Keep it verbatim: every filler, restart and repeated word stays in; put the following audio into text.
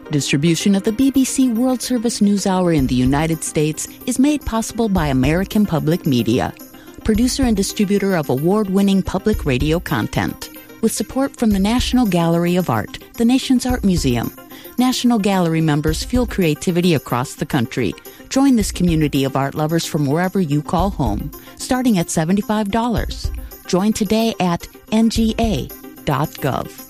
Distribution of the B B C World Service NewsHour in the United States is made possible by American Public Media, producer and distributor of award-winning public radio content, with support from the National Gallery of Art, the nation's art museum. National Gallery members fuel creativity across the country. Join this community of art lovers from wherever you call home, starting at seventy-five dollars. Join today at N G A dot gov.